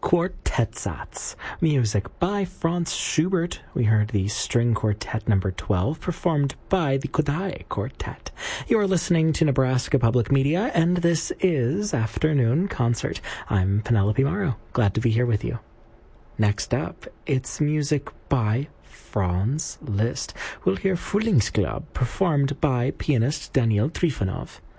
Quartetsatz, music by Franz Schubert. We heard the String Quartet number 12, performed by the Kodály Quartet. You're listening to Nebraska Public Media, and this is Afternoon Concert. I'm Penelope Morrow. Glad to be here with you. Next up, it's music by Franz Liszt. We'll hear Frühlingsglob, performed by pianist Daniel Trifonov.